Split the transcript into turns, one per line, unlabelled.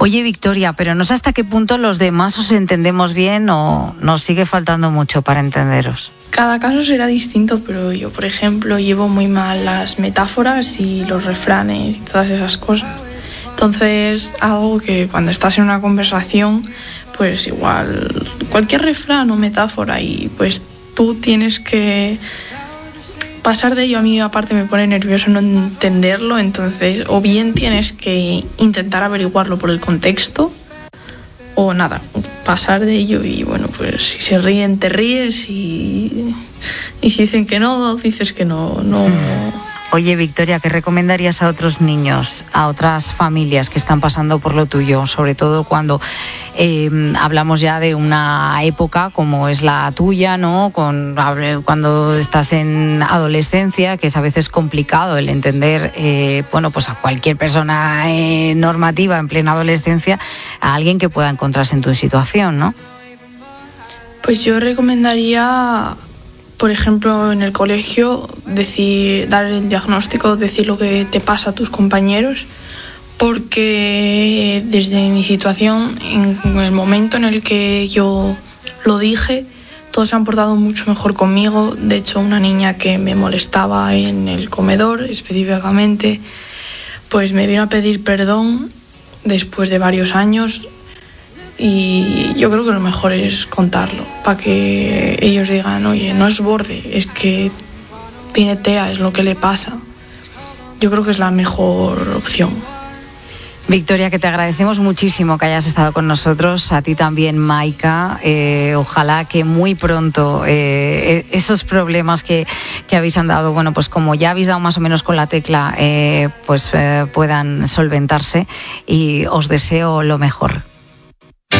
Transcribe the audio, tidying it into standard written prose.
Oye, Victoria, pero no sé hasta qué punto los demás os entendemos bien o nos sigue faltando mucho para entenderos.
Cada caso será distinto, pero yo, por ejemplo, llevo muy mal las metáforas y los refranes y todas esas cosas. Entonces, algo que cuando estás en una conversación, pues igual cualquier refrán o metáfora y pues tú tienes que pasar de ello. A mí aparte me pone nervioso no entenderlo, entonces o bien tienes que intentar averiguarlo por el contexto o nada, pasar de ello y bueno, pues si se ríen te ríes y si dicen que no, dices que no.
Oye, Victoria, ¿qué recomendarías a otros niños, a otras familias que están pasando por lo tuyo? Sobre todo cuando hablamos ya de una época como es la tuya, ¿no? Cuando estás en adolescencia, que es a veces complicado el entender, pues a cualquier persona normativa en plena adolescencia, a alguien que pueda encontrarse en tu situación, ¿no?
Pues yo recomendaría, por ejemplo, en el colegio, dar el diagnóstico, decir lo que te pasa a tus compañeros, porque desde mi situación, en el momento en el que yo lo dije, todos se han portado mucho mejor conmigo. De hecho, una niña que me molestaba en el comedor específicamente, pues me vino a pedir perdón después de varios años. Y yo creo que lo mejor es contarlo, para que ellos digan, oye, no es borde, es que tiene TEA, es lo que le pasa. Yo creo que es la mejor opción.
Victoria, que te agradecemos muchísimo que hayas estado con nosotros, a ti también, Maika. Ojalá que muy pronto esos problemas que habéis andado, bueno, pues como ya habéis dado más o menos con la tecla, puedan solventarse y os deseo lo mejor.